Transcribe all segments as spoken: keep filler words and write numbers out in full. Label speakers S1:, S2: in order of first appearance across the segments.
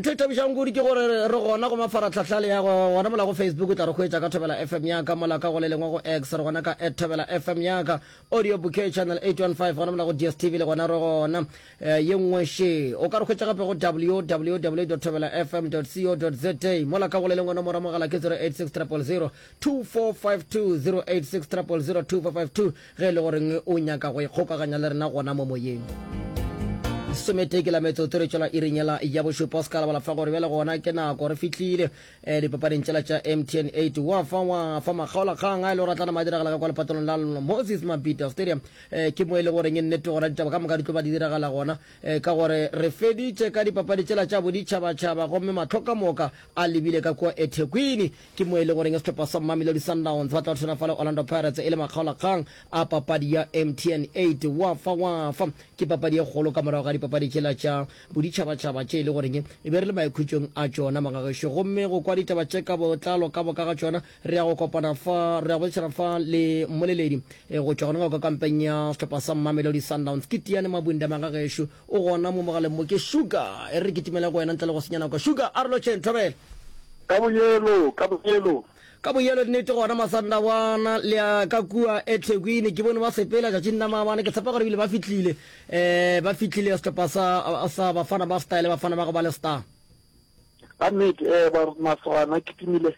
S1: ntho e thabisang godi ke gore re gona go mafaratlhatlha ya gona mola go Facebook o tla re hwetša ka Thobela F M yaka mola ka go le lengwe go X re gona ka at Thobela F M yaka audio bouquet channel eight one five gona mola go D S T V le gona re gona ye nngwe she o ka re hwetša gape go w w w dot thobela f m dot co dot z a mola ka go le lengwe nomoro mogala ke zero eight six zero zero zero two four five two zero eight six zero zero zero two four five two ge le gore o nyaka go ikgokaganya le rena gona mo moyeng somete ke la metso tere tšela irinyela ya bošupa ska la bala fa gore bela gona ke nako re fitlile eh dipapading tšela tša M T N eight wa fa wa fa makgaola kgang a ile go ratlana madiragala ka kwa lepatlong la Moses Mabhida Stadium eh ke mo ile gore ke nnete gore ditaba ka moka di tlo ba diragala gona eh ka gore re feditše ka dipapadi tšela tša boditšhaba tšhaba gomme matlhoka moka a lebile ka kwa eThekwini ke mo ile gore sehlopha sa Mamelodi Sundowns ba tla tshwana fa le Orlando Pirates ile makgaola kgang a papadi ya M T N eight wa fa wa fa ke papadi ya golo ka morago ga papadi tšela tša boditšhabatšhaba tše e le goreng e be re le maikhutsong a tšona magageso gomme go kwa ditaba tše ka botlalo ka boka ga tšona re ya go kopana fa re ya go tšhana fa le moleledi go tšwa gona ka kampeng ya sehlopha sa Mamelodi Sundowns ke tiane mabunda magageso o gona mo mogaleng mo ke Sugar e re ke timela go wena ntle le go senyana ka Sugar a re lo tšhen Thobela
S2: ka boyelo ka boyelo
S1: ka boyelo nnete gona masanda wana le ka kua eThekwini ke bone ba sepela ja tšinna maabane ke tshepa gore bile ba fitlile eh ba fitlile sehlopha sa sa bafana ba style bafana ba go ba le star
S2: a nnete eh ba maswana ke timile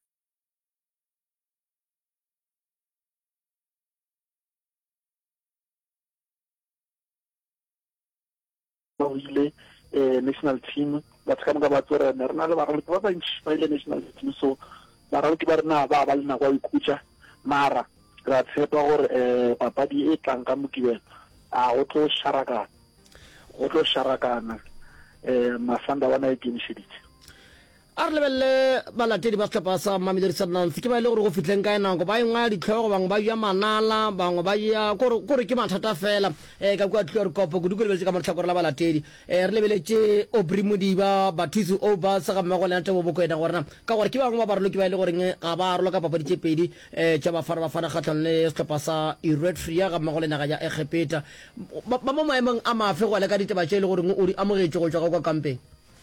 S2: ba ile eh national team ba tsaka ba tsore ne rena le ba re ba ba ntshi ba ile national team so ba ra ke ba rena ba ba le na go ikutša mara ra tshepa gore eh papadi e tlang ka mokibelo a o tlo sharakana o tlo sharakana eh masanda wana e kenisheditse
S1: a re lebelle balatedi ba sehlopha sa Mamelodi Sundowns ke ba ile gore go fitleng ka nako ba engwa ditlhogo bangwe ba ja manala bangwe ba ya gore ke mathata fela eh ka kwa tlhoro kopo go dukole ka matlhakore la balatedi eh re lebeletse Aubrey Modiba Bathusi o ba sa ga mmego le ntse bo boko ena gorena ka gore ke bangwe ba barolo ke ba ile gore ga ba rola ka papadi tše pedi eh tša ba fara ba fana kgatlhang le sehlopha sa Eritrea ga mmego le naga ya Egepeta ba mo maemong a mafe go le ka ditaba tše le gore o di amogetše go tšwa kwa kampeng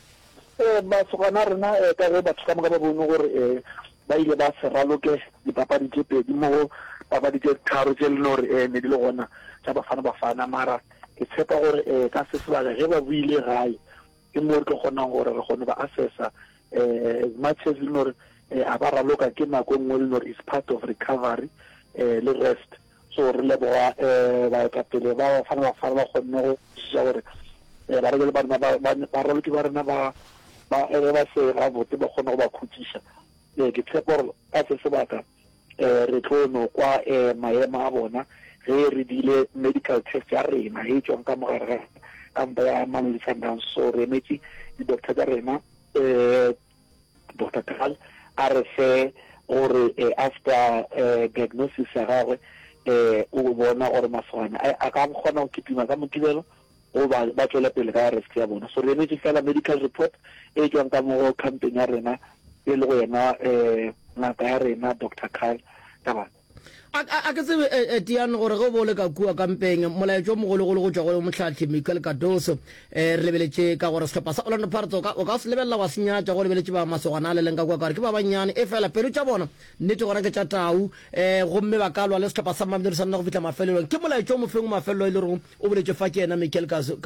S2: eh ba tsogana rena e ka re batho ka moka ba bone gore eh ba ile ba se raloke dipapadi tše pedi mo papadi tše tharo tše le gore eh ne di le gona tša bafana bafana mara ke tshepa gore eh ka se sebaka ge ba buile gae ke mo re tlo kgonang gore re kgone ba assessa eh as much as le gore eh a ba raloka ke nako nngwe le gore is part of recovery eh le rest so re leboga eh ba ka pele ba bafana bafana ba kgonne go tšea gore eh ba re le bana ba ba raloke ba rena ba ba ere ba se ga bote ba kgona go ba khutšiša eh ke tshepa gore ka se sebaka eh re tlo no kwa eh maemo a bona ge re dile medical test ya rena e tswang ka mogare kampa ya Mamelodi Sundowns so re metsi di doctor tsa rena eh Doctor Karl a re fe gore after eh diagnosis ya gagwe eh o bona gore maswana a ka kgona go kitima ka mokibelo o ba ba tswela pele ka rest ya bona so re ne fela medical report e tswang ka mo campaign ya rena e le go yena eh ngaka ya rena Doctor Karl Tabane
S1: a ke tsebe etiane gore go bole ka kua kampeng molaetso mogologolo go tswa go motlhatlhi Michael Cardoso eh re lebeletse ka gore sehlopha sa Orlando Pirates o ka se lebella wa senyatša go lebeletse ba masogana le leng ka kwa ka ke ba banyane e fela pelo tša bona nnete gona ke tša tau eh gomme ba ka lwa le sehlopha sa Mamelodi Sundowns go fitla mafelelong ke molaetso mo feng mafelelo e le gore o boletse fa ke ena Michael Cardoso